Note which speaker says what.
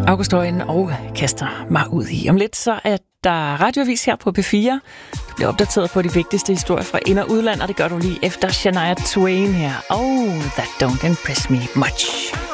Speaker 1: August Øjen og kaster mig ud i. Om lidt så er der radioavis her på P4. Du bliver opdateret på de vigtigste historier fra ind- og udland, og det gør du lige efter Shania Twain her. Oh, that don't impress me much.